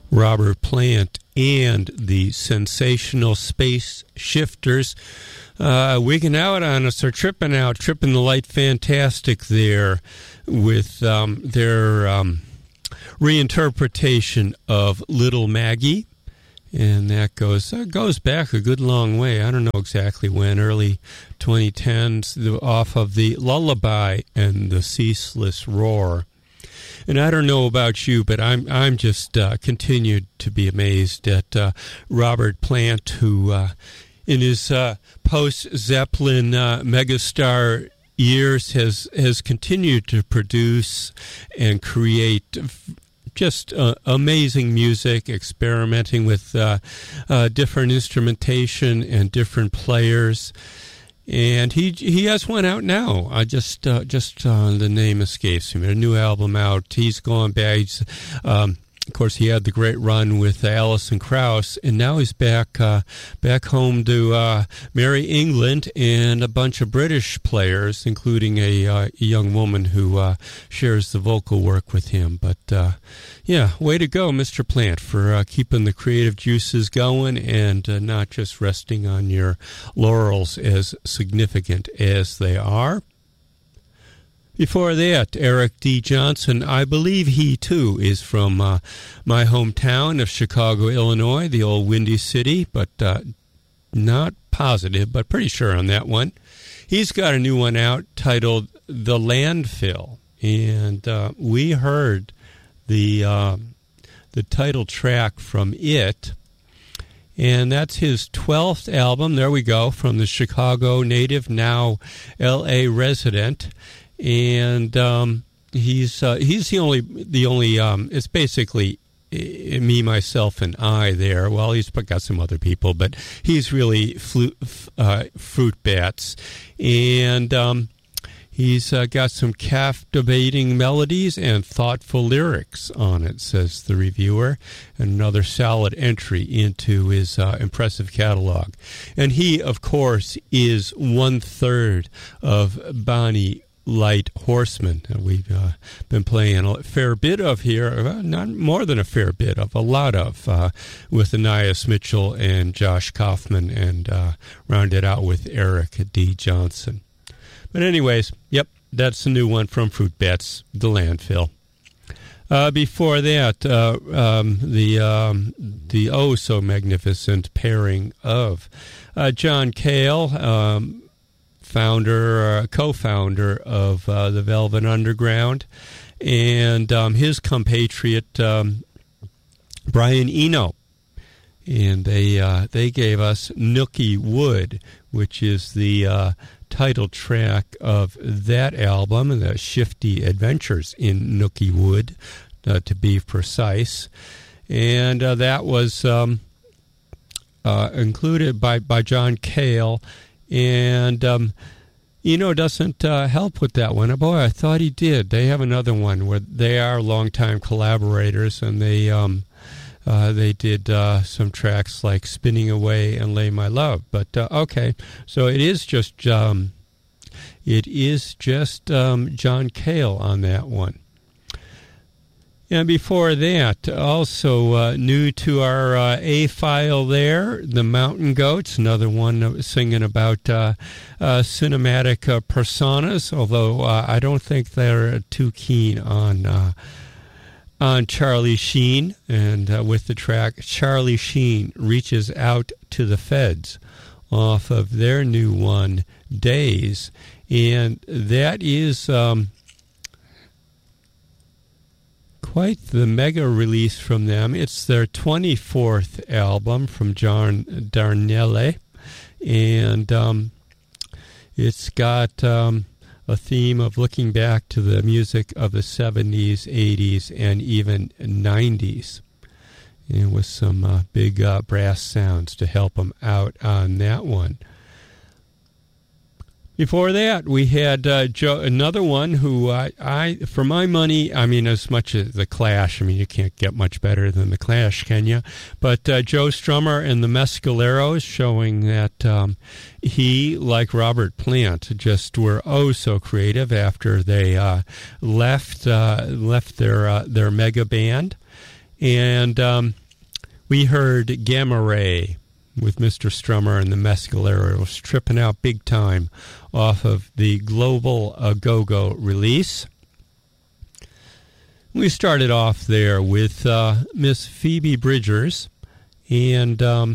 Robert Plant and the Sensational Space Shifters. Wigging out on us, or tripping the light fantastic there with their reinterpretation of Little Maggie. And that goes back a good long way. I don't know exactly when, early 2010s, off of the Lullaby and the Ceaseless Roar. And I don't know about you, but I'm just continued to be amazed at Robert Plant, who in his post-Zeppelin megastar years has continued to produce and create just amazing music, experimenting with different instrumentation and different players. And he has one out now. The name escapes me. A new album out. He's gone back. Of course, he had the great run with Alison Krauss, and now he's back home to Merry England and a bunch of British players, including a young woman who shares the vocal work with him. But way to go, Mr. Plant, for keeping the creative juices going and not just resting on your laurels, as significant as they are. Before that, Eric D. Johnson, I believe he, too, is from my hometown of Chicago, Illinois, the old Windy City, but not positive, but pretty sure on that one. He's got a new one out titled The Landfill, and we heard the title track from it, and that's his 12th album. There we go, from the Chicago native, now L.A. resident. And he's the only. It's basically me, myself, and I there. Well, he's got some other people, but he's really Fruit Bats, and he's got some captivating melodies and thoughtful lyrics on it, says the reviewer, and another solid entry into his impressive catalog. And he, of course, is 1/3 of Bonnie Light Horseman. We've been playing a fair bit of here, not more than a fair bit of, a lot of, with Anais Mitchell and Josh Kaufman, and rounded out with Eric D. Johnson. But anyways, yep, that's the new one from Fruit Bats, The Landfill. Before that, the oh so magnificent pairing of John Cale, co-founder of the Velvet Underground, and his compatriot Brian Eno, and they gave us Nookie Wood, which is the title track of that album, The Shifty Adventures in Nookie Wood, to be precise, and that was included by John Cale. And Eno doesn't help with that one. Boy, I thought he did. They have another one where they are longtime collaborators, and they did some tracks like "Spinning Away" and "Lay My Love." But okay, so it is just John Cale on that one. And before that, also new to our A-file there, the Mountain Goats, another one that was singing about cinematic personas, although I don't think they're too keen on Charlie Sheen. And with the track Charlie Sheen Reaches Out to the Feds off of their new one, Days. And that is quite the mega release from them. It's their 24th album from John Darnielle, and it's got a theme of looking back to the music of the 70s, 80s, and even 90s, and with some big brass sounds to help them out on that one. Before that, we had another one who I, for my money, I mean, as much as The Clash, I mean, you can't get much better than The Clash, can you? But Joe Strummer and the Mescaleros, showing that he, like Robert Plant, just were oh so creative after they left their mega band. And we heard Gamma Ray with Mr. Strummer and the Mescaleros tripping out big time off of the Global Go-Go release. We started off there with Miss Phoebe Bridgers, and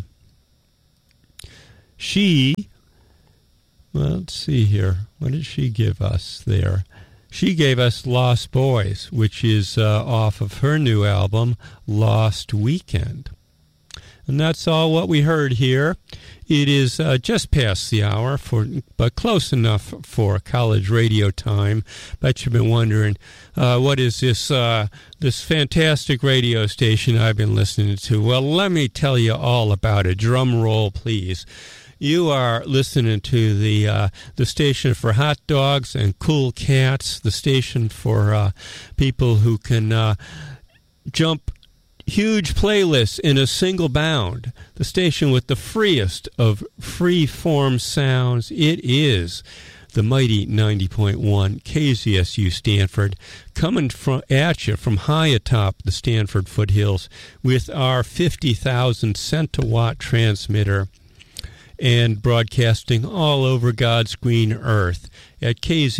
let's see here. What did she give us there? She gave us Lost Boys, which is off of her new album, Lost Weekend. And that's all what we heard here. It is just past the hour, but close enough for college radio time. Bet you've been wondering, what is this fantastic radio station I've been listening to? Well, let me tell you all about it. Drum roll, please. You are listening to the station for hot dogs and cool cats, the station for people who can jump huge playlists in a single bound, the station with the freest of free-form sounds. It is the mighty 90.1 KZSU Stanford, coming at you from high atop the Stanford foothills with our 50,000 centiwatt transmitter, and broadcasting all over God's green earth at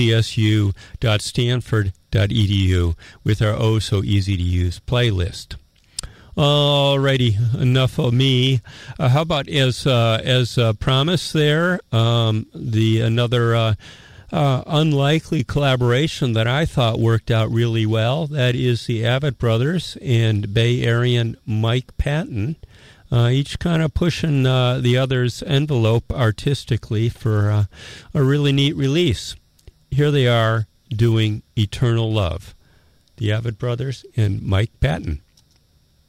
kzsu.stanford.edu with our oh-so-easy-to-use playlist. Alrighty, enough of me. How about as promised there, another unlikely collaboration that I thought worked out really well. That is the Avett Brothers and Bay Arean Mike Patton, each kind of pushing the other's envelope artistically for a really neat release. Here they are doing Eternal Love, the Avett Brothers and Mike Patton.